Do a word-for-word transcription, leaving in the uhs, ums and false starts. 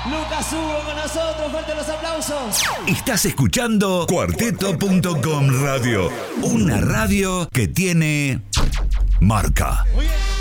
Lucas Hugo con nosotros, fuerte los aplausos. Estás escuchando cuarteto punto com Radio, una radio que tiene marca.